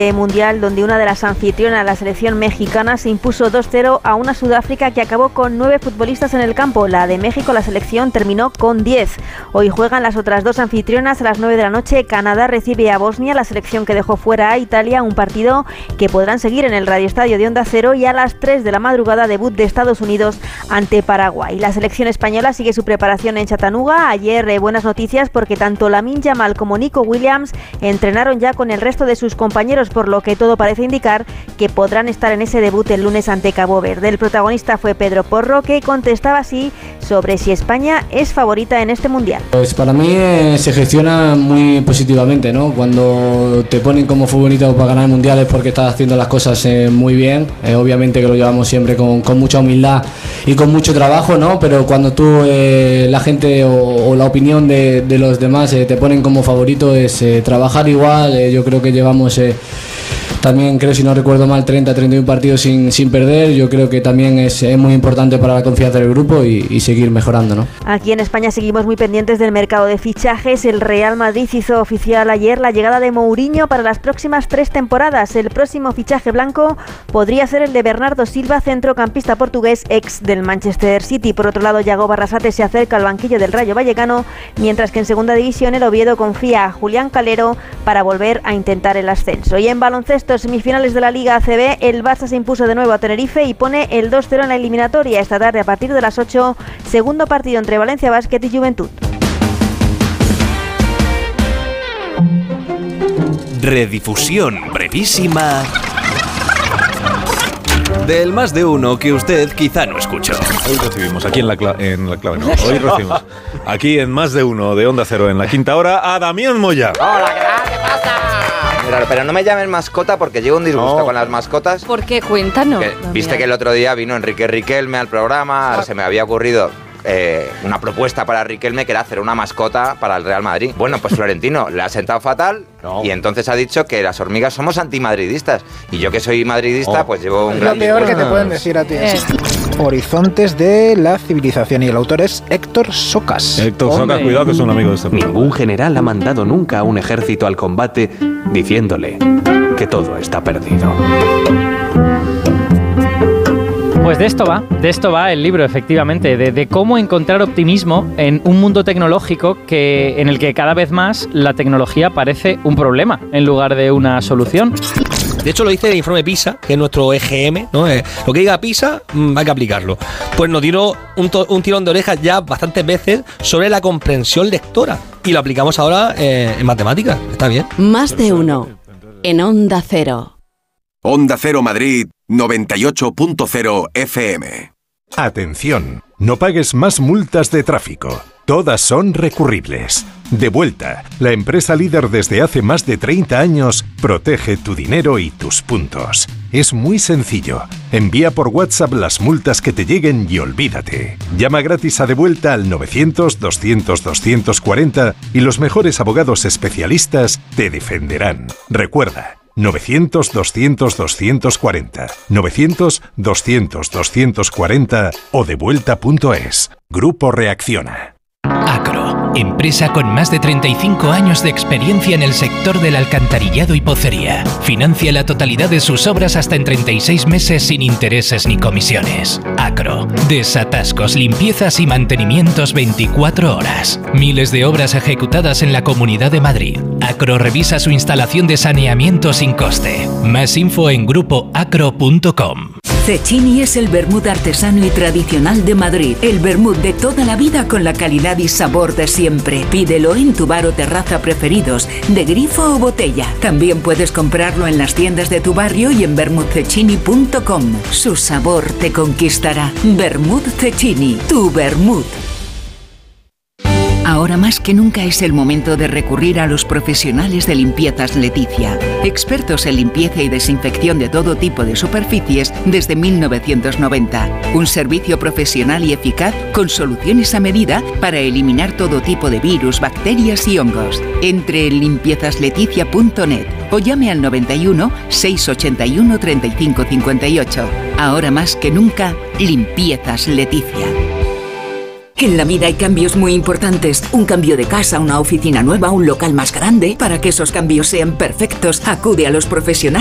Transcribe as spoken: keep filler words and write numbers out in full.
Mundial, donde una de las anfitrionas, la selección mexicana, se impuso dos cero a una Sudáfrica que acabó con nueve futbolistas en el campo. La de México, la selección, terminó con diez. Hoy juegan las otras dos anfitrionas a las nueve de la noche. Canadá recibe a Bosnia, la selección que dejó fuera a Italia, un partido que podrán seguir en el radioestadio de Onda Cero, y a las tres de la madrugada debut de Estados Unidos ante Paraguay. La selección española sigue su preparación en Chattanooga. Ayer eh, buenas noticias porque tanto Lamine Yamal como Nico Williams entrenaron ya con el resto de sus compañeros, por lo que todo parece indicar que podrán estar en ese debut el lunes ante Cabo Verde. El protagonista fue Pedro Porro, que contestaba así sobre si España es favorita en este Mundial. Pues para mí eh, se gestiona muy positivamente, ¿no? Cuando te ponen como futbolista para ganar mundiales porque estás haciendo las cosas eh, muy bien, eh, obviamente que lo llevamos siempre con, con mucha humildad y con mucho trabajo, ¿no? Pero cuando tú, eh, la gente o, o la opinión de, de los demás eh, te ponen como favorito, es eh, trabajar igual. eh, yo creo que llevamos eh, también, creo, si no recuerdo mal, treinta, treinta y uno partidos sin, sin perder. Yo creo que también es, es muy importante para la confianza del grupo y, y seguir mejorando, ¿no? Aquí en España seguimos muy pendientes del mercado de fichajes. El Real Madrid hizo oficial ayer la llegada de Mourinho para las próximas tres temporadas. El próximo fichaje blanco podría ser el de Bernardo Silva, centrocampista portugués, ex del Manchester City. Por otro lado, Yago Barrasate se acerca al banquillo del Rayo Vallecano, mientras que en segunda división el Oviedo confía a Julián Calero para volver a intentar el ascenso. Y en baloncesto, semifinales de la Liga A C B, el Barça se impuso de nuevo a Tenerife y pone el dos cero en la eliminatoria. Esta tarde, a partir de las ocho, segundo partido entre Valencia Basket y Juventud. Redifusión brevísima del Más de Uno que usted quizá no escuchó. Hoy recibimos aquí en la, cla- en la clave, no, hoy recibimos aquí en Más de Uno de Onda Cero en la quinta hora a Damián Moya. Hola, ¿qué tal? ¿Qué pasa? Claro, pero no me llamen mascota porque llevo un disgusto no. con las mascotas. ¿Por qué? Cuéntanos. Que, viste que el otro día vino Enrique Riquelme al programa, ah. se me había ocurrido eh, una propuesta para Riquelme que era hacer una mascota para el Real Madrid. Bueno, pues Florentino le ha sentado fatal no. y entonces ha dicho que las hormigas somos antimadridistas. Y yo que soy madridista, oh. pues llevo un es gran lo peor disgusto. que te pueden decir a ti. Eh. Horizontes de la civilización, y el autor es Héctor Socas. Héctor Socas, cuidado que es un amigo de este programa. Ningún general ha mandado nunca a un ejército al combate diciéndole que todo está perdido. Pues de esto va, de esto va el libro, efectivamente, de, de cómo encontrar optimismo en un mundo tecnológico que, en el que cada vez más la tecnología parece un problema en lugar de una solución. De hecho, lo dice el informe PISA, que es nuestro E G M, ¿no? Eh, lo que diga PISA, mmm, hay que aplicarlo. Pues nos dio un, to- un tirón de orejas ya bastantes veces sobre la comprensión lectora. Y lo aplicamos ahora eh, en matemáticas. Está bien. Más de Uno, en Onda Cero. Onda Cero Madrid, noventa y ocho punto cero F M. Atención, no pagues más multas de tráfico. Todas son recurribles. Devuelta, la empresa líder desde hace más de treinta años, protege tu dinero y tus puntos. Es muy sencillo. Envía por WhatsApp las multas que te lleguen y olvídate. Llama gratis a Devuelta al novecientos, doscientos, doscientos cuarenta y los mejores abogados especialistas te defenderán. Recuerda, novecientos, doscientos, doscientos cuarenta, novecientos, doscientos, doscientos cuarenta o devuelta punto es. Grupo Reacciona. Acro, empresa con más de treinta y cinco años de experiencia en el sector del alcantarillado y pocería. Financia la totalidad de sus obras hasta en treinta y seis meses sin intereses ni comisiones. Acro, desatascos, limpiezas y mantenimientos veinticuatro horas. Miles de obras ejecutadas en la Comunidad de Madrid. Acro revisa su instalación de saneamiento sin coste. Más info en grupo acro punto com. Cecchini es el vermut artesano y tradicional de Madrid. El vermut de toda la vida con la calidad y sabor de siempre. Pídelo en tu bar o terraza preferidos, de grifo o botella. También puedes comprarlo en las tiendas de tu barrio y en vermut cecchini punto com. Su sabor te conquistará. Vermut Cecchini, tu vermut. Ahora más que nunca es el momento de recurrir a los profesionales de Limpiezas Leticia. Expertos en limpieza y desinfección de todo tipo de superficies desde mil novecientos noventa. Un servicio profesional y eficaz con soluciones a medida para eliminar todo tipo de virus, bacterias y hongos. Entre en limpiezas leticia punto net o llame al noventa y uno, seiscientos ochenta y uno, treinta y cinco cincuenta y ocho. Ahora más que nunca, Limpiezas Leticia. Que en la vida hay cambios muy importantes. Un cambio de casa, una oficina nueva, un local más grande. Para que esos cambios sean perfectos, acude a los profesionales